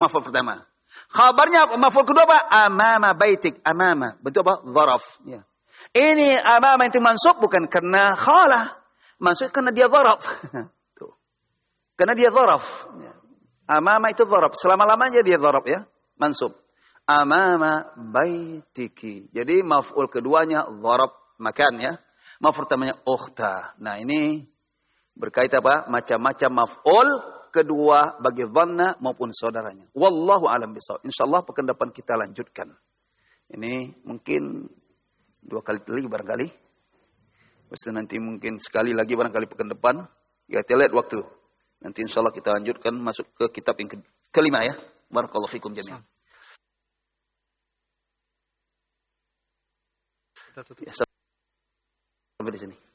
Maf'ul pertama. Khabarnya maf'ul kedua apa? Amama baitik. Amama. Bentuk apa? Dharaf. Ya. Ini amama itu mansub bukan karena khala. Mansub karena dia dharaf. Karena dia dharaf. Ya. Amama itu dharaf. Selama-lamanya dia dharaf ya. Mansub. Amama baitiki. Jadi maf'ul keduanya dharaf makan ya. Maf'ul pertamanya ukhta. Nah ini berkaitan apa? Macam-macam maf'ul kedua bagi dhanna maupun saudaranya. Wallahu alam bisawab. Insyaallah pekan depan kita lanjutkan. Ini mungkin 2 kali lagi barangkali. Pasti nanti mungkin sekali lagi barangkali pekan depan. Ya kita lihat waktu. Nanti insyaallah kita lanjutkan masuk ke kitab yang kelima ya. Barakallahu fikum jami'an. Ya, sampai di sini.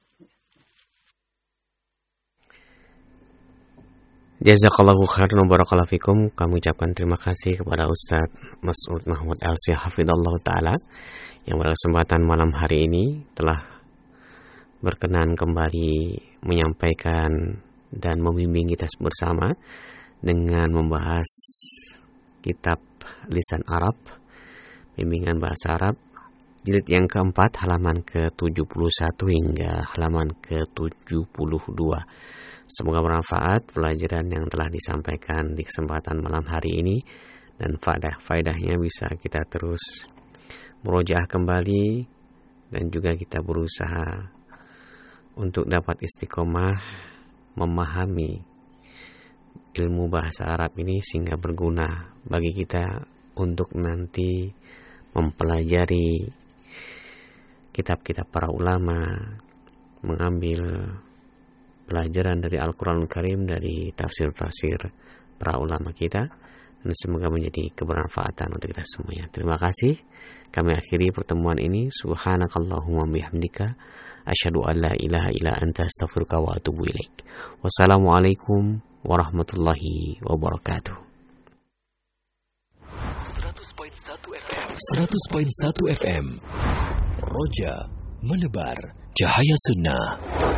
Jazakallahu khairan wa barakallahu fikum. Kami ucapkan terima kasih kepada Ustaz Mas'ud Mahmud Elsi hafizallahu taala yang pada kesempatan malam hari ini telah berkenan kembali menyampaikan dan membimbing kita bersama dengan membahas kitab lisan Arab, bimbingan bahasa Arab jilid yang keempat halaman ke-71 hingga halaman ke-72. Semoga bermanfaat pelajaran yang telah disampaikan di kesempatan malam hari ini dan faedahnya bisa kita terus murojaah kembali dan juga kita berusaha untuk dapat istiqomah memahami ilmu bahasa Arab ini sehingga berguna bagi kita untuk nanti mempelajari kitab-kitab para ulama, mengambil pelajaran dari Al-Quranul Karim, dari tafsir-tafsir para ulama kita, dan semoga menjadi kebermanfaatan untuk kita semuanya. Terima kasih. Kami akhiri pertemuan ini. Subhanakallahumma bihamdika asyhadu an la ilaha illa anta astaghfiruka wa atubu ilaik. Wassalamualaikum warahmatullahi wabarakatuh. 100.1 FM Roja menebar cahaya sunnah.